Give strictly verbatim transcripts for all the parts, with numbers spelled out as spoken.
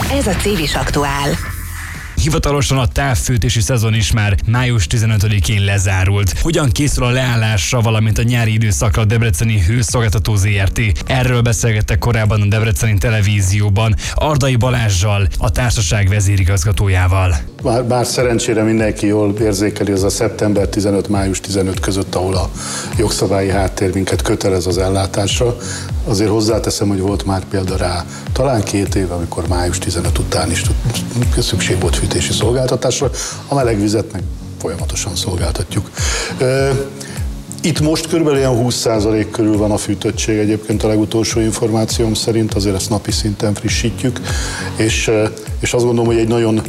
Ez a Cévis Aktuál. Hivatalosan a távfűtési szezon is már május tizenötödikén lezárult. Hogyan készül a leállásra, valamint a nyári időszakra a Debreceni Hőszolgáltató zé er té? Erről beszélgettek korábban a Debreceni Televízióban Ardai Balázssal, a társaság vezérigazgatójával. Bár, bár szerencsére mindenki jól érzékeli, az a szeptember tizenöt május tizenöt között, ahol a jogszabályi háttér minket kötelez az ellátásra. Azért hozzáteszem, hogy volt már példa rá talán két év, amikor május tizenöt után is szükség volt fűtési szolgáltatásra. A meleg vizet meg folyamatosan szolgáltatjuk. Itt most körülbelül ilyen húsz százalék körül van a fűtöttség, egyébként a legutolsó információm szerint, azért ezt napi szinten frissítjük, és, és azt gondolom, hogy egy nagyon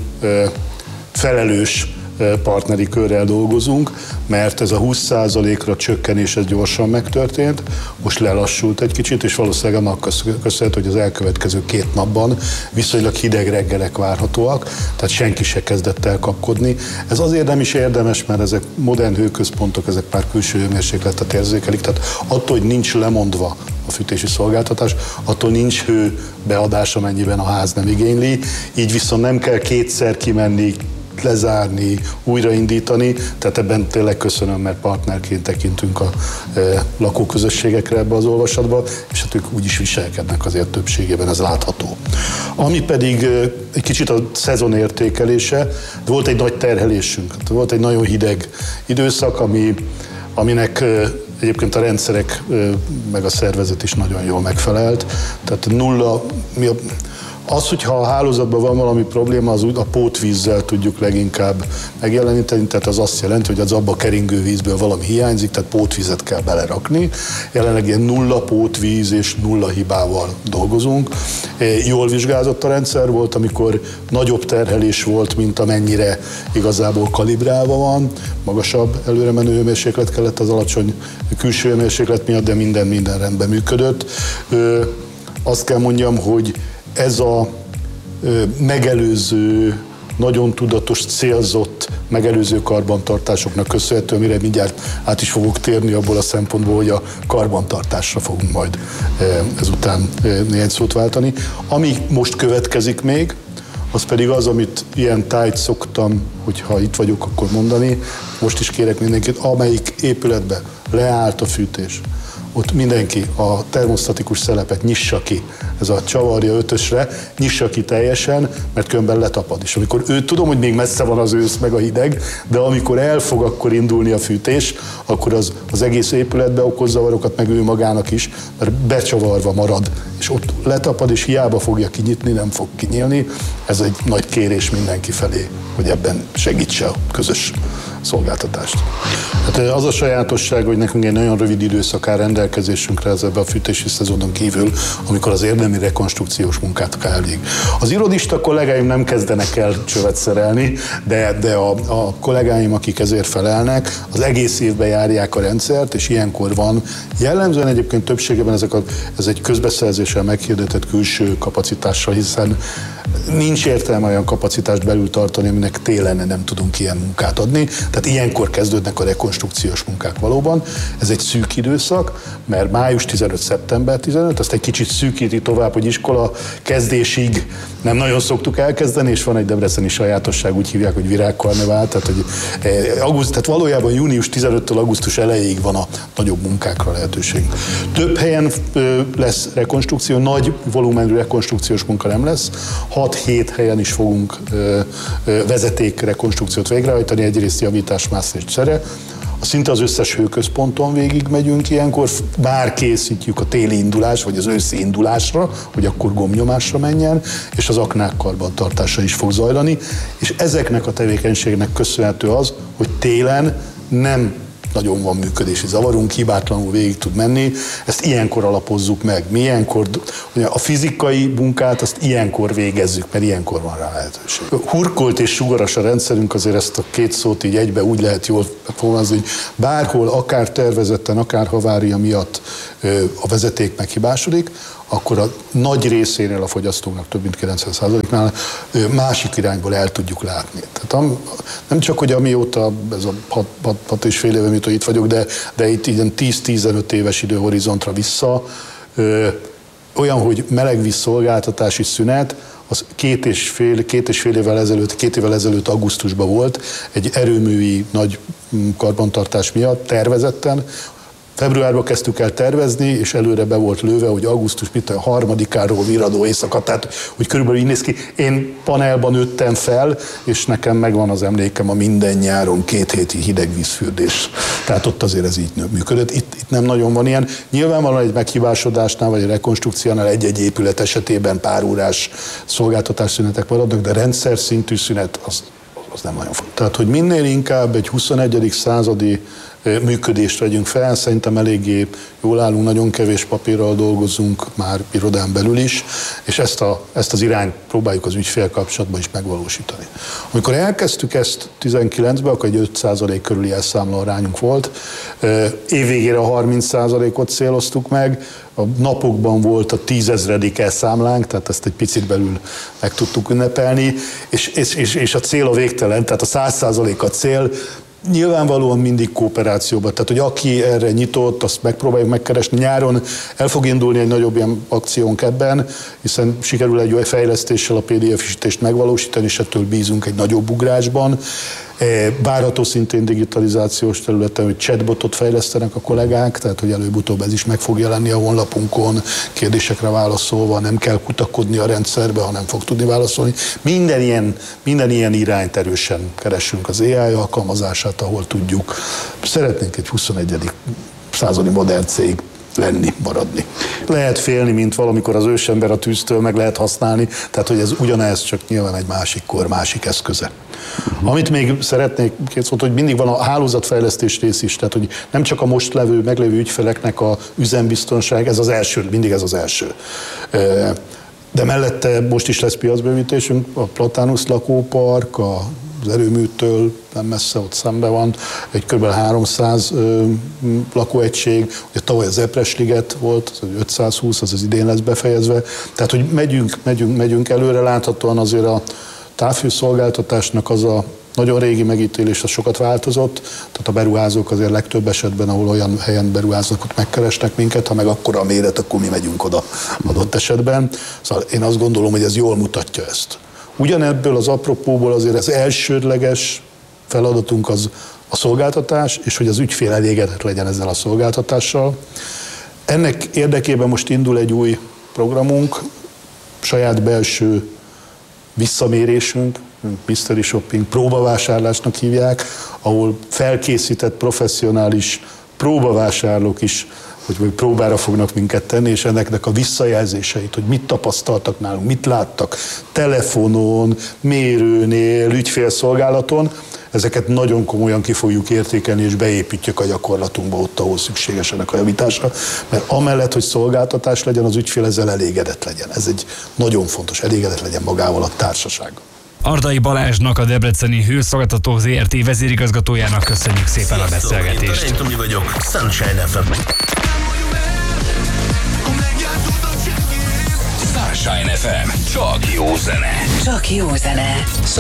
felelős partneri körrel dolgozunk, mert ez a húsz százalékra csökkenés ez gyorsan megtörtént, most lelassult egy kicsit, és valószínűleg annak köszönhető, hogy az elkövetkező két napban viszonylag hideg reggelek várhatóak, tehát senki se kezdett el kapkodni. Ez azért nem is érdemes, mert ezek modern hőközpontok, ezek már külső hőmérsékletet érzékelik, tehát attól, hogy nincs lemondva a fűtési szolgáltatás, attól nincs hő beadás, amennyiben a ház nem igényli, így viszont nem kell kétszer kimenni, lezárni, újraindítani, tehát ebben tényleg köszönöm, mert partnerként tekintünk a e, lakóközösségekre ebbe az olvasatba, és hát ők úgy is viselkednek azért többségében, ez látható. Ami pedig e, egy kicsit a szezon értékelése, volt egy nagy terhelésünk, volt egy nagyon hideg időszak, ami, aminek e, egyébként a rendszerek e, meg a szervezet is nagyon jól megfelelt, tehát nulla, mi a Az, hogyha a hálózatban van valami probléma, az a pótvízzel tudjuk leginkább megjeleníteni, tehát az azt jelenti, hogy az abba keringő vízből valami hiányzik, tehát pótvizet kell belerakni. Jelenleg ilyen nulla pótvíz és nulla hibával dolgozunk. Jól vizsgázott a rendszer, volt, amikor nagyobb terhelés volt, mint amennyire igazából kalibrálva van, magasabb előre menő hőmérséklet kellett az alacsony külső hőmérséklet miatt, de minden, minden rendben működött. Azt kell mondjam, hogy ez a megelőző, nagyon tudatos, célzott megelőző karbantartásoknak köszönhető, amire mindjárt át is fogok térni abból a szempontból, hogy a karbantartásra fogunk majd ezután néhány szót váltani. Ami most következik még, az pedig az, amit ilyen tájt szoktam, hogyha itt vagyok, akkor mondani, most is kérek mindenkit, amelyik épületbe leállt a fűtés, ott mindenki a termosztatikus szelepet nyissa ki, ez a csavarja ötösre, nyissa ki teljesen, mert különben letapad. És amikor ő, tudom, hogy még messze van az ősz meg a hideg, de amikor el fog akkor indulni a fűtés, akkor az, az egész épületbe okoz zavarokat, meg ő magának is, mert becsavarva marad, és ott letapad, és hiába fogja kinyitni, nem fog kinyílni. Ez egy nagy kérés mindenki felé, hogy ebben segítse a közös szolgáltatást. Hát az a sajátosság, hogy nekünk egy nagyon rövid időszak áll rendelkezésünkre ez ebben a fűtési szezonon kívül, amikor az érdemi rekonstrukciós munkát kell végig. Az irodista kollégáim nem kezdenek el csövet szerelni, de, de a, a kollégáim, akik ezért felelnek, az egész évben járják a rendszert, és ilyenkor van. Jellemzően egyébként többségében ezek a, ez egy közbeszerzéssel meghirdetett külső kapacitással, hiszen nincs értelme olyan kapacitást belül tartani, aminek télen nem tudunk ilyen munkát adni. Tehát ilyenkor kezdődnek a rekonstrukciós munkák valóban. Ez egy szűk időszak, mert május tizenöt szeptember tizenöt, azt egy kicsit szűkíti tovább, hogy iskola kezdésig nem nagyon szoktuk elkezdeni, és van egy debreceni sajátosság, úgy hívják, hogy virágkarnevál, tehát, hogy auguszt, tehát valójában június tizenötödikétől augusztus elejéig van a nagyobb munkákra lehetőség. Több helyen lesz rekonstrukció, nagy volumenű rekonstrukciós munka nem lesz, hat-hét helyen is fogunk vezeték rekonstrukciót végrehajtani, egyrészt javítás, másrészt csere. Szinte az összes hőközponton végig megyünk ilyenkor, bár készítjük a téli indulás, vagy az őszi indulásra, hogy akkor gombnyomásra menjen, és az aknák karbantartása is fog zajlani, és ezeknek a tevékenységnek köszönhető az, hogy télen nem nagyon van működési zavarunk, hibátlanul végig tud menni, ezt ilyenkor alapozzuk meg. Mi ilyenkor, a fizikai munkát azt ilyenkor végezzük, mert ilyenkor van rá lehetőség. Hurkolt és sugaras a rendszerünk, azért ezt a két szót így egybe úgy lehet jól fogalmazni, hogy bárhol, akár tervezetten, akár havária miatt a vezeték meghibásodik, akkor a nagy részénél a fogyasztónak, több mint kilencven százaléknál másik irányból el tudjuk látni. Tehát nem csak, hogy amióta, ez a hat és fél éve, mióta itt vagyok, de, de itt ilyen tíz-tizenöt éves időhorizontra vissza, olyan, hogy melegvíz szolgáltatási szünet, az két és fél, két és fél évvel ezelőtt, két évvel ezelőtt augusztusban volt, egy erőművi nagy karbantartás miatt tervezetten. Februárban kezdtük el tervezni, és előre be volt lőve, hogy augusztus mit a harmadikáról viradó éjszaka, tehát hogy körülbelül így néz ki. Én panelban nőttem fel, és nekem megvan az emlékem a minden nyáron két héti hidegvízfürdés. Tehát ott azért ez így működött. Itt, itt nem nagyon van ilyen. Nyilvánvalóan egy meghibásodásnál, vagy egy rekonstrukciónál egy-egy épület esetében pár órás szolgáltatásszünetek maradnak, de rendszer szintű szünet az, az nem nagyon fontos. Tehát, hogy minél inkább egy huszonegyedik századi működést vegyünk fel, szerintem eléggé jól állunk, nagyon kevés papírral dolgozunk már irodán belül is, és ezt, a, ezt az irányt próbáljuk az ügyfél kapcsolatban is megvalósítani. Amikor elkezdtük ezt tizenkilencben, akkor egy öt százalék körüli elszámló arányunk volt, évvégére a harminc százalékot céloztuk meg, a napokban volt a tízezredik elszámlánk, tehát ezt egy picit belül meg tudtuk ünnepelni, és, és, és, és a cél a végtelen, tehát a száz százalék a cél, nyilvánvalóan mindig kooperációban, tehát hogy aki erre nyitott, azt megpróbáljuk megkeresni. Nyáron el fog indulni egy nagyobb ilyen akciónk ebben, hiszen sikerül egy olyan fejlesztéssel a pé dé ef-isítést megvalósítani, és ettől bízunk egy nagyobb ugrásban. Várható szintén digitalizációs területen, hogy chatbotot fejlesztenek a kollégák, tehát hogy előbb-utóbb ez is meg fog jelenni a honlapunkon, kérdésekre válaszolva, nem kell kutakodni a rendszerbe, hanem fog tudni válaszolni. Minden ilyen, minden ilyen irányt erősen keresünk az á i alkalmazását, ahol tudjuk. Szeretnénk egy huszonegyedik századi modern cég lenni, maradni. Lehet félni, mint valamikor az ősember a tűztől, meg lehet használni, tehát hogy ez ugyanez, csak nyilván egy másik kor, másik eszköze. Uh-huh. Amit még szeretnék két szót, hogy mindig van a hálózatfejlesztés rész is, tehát hogy nem csak a most levő, meglévő ügyfeleknek a üzembiztonság, ez az első, mindig ez az első. De mellette most is lesz piacbővítésünk, a Platanusz lakópark, a az erőműtől nem messze ott szembe van, egy kb. háromszáz ö, lakóegység, ugye tavaly az Epresliget volt, az ötszázhúsz, az az idén lesz befejezve, tehát hogy megyünk, megyünk, megyünk előre, láthatóan azért a távfőszolgáltatásnak az a nagyon régi megítélés, az sokat változott, tehát a beruházók azért legtöbb esetben, ahol olyan helyen beruháznak, ott megkeresnek minket, ha meg akkora a méret, akkor mi megyünk oda adott esetben. Szóval én azt gondolom, hogy ez jól mutatja ezt. Ugyanebből az apropóból azért az elsődleges feladatunk az a szolgáltatás, és hogy az ügyfél elégedett legyen ezzel a szolgáltatással. Ennek érdekében most indul egy új programunk, saját belső visszamérésünk, mystery shopping, próbavásárlásnak hívják, ahol felkészített professzionális próbavásárlók is, hogy próbára fognak minket tenni, és ennek a visszajelzéseit, hogy mit tapasztaltak nálunk, mit láttak telefonon, mérőnél, ügyfélszolgálaton, ezeket nagyon komolyan ki fogjuk értékelni, és beépítjük a gyakorlatunkba ott, ahol szükséges ennek a javítása, mert amellett, hogy szolgáltatás legyen, az ügyfél ezzel elégedett legyen. Ez egy nagyon fontos, elégedett legyen magával a társasággal. Ardai Balázsnak, a Debreceni Hőszolgáltató zé er té vezérigazgatójának köszönjük szépen a beszélgetést. Én Tomi vagyok, Sunshine ef em. Sunshine ef em, csak jó zene. Csak jó zene.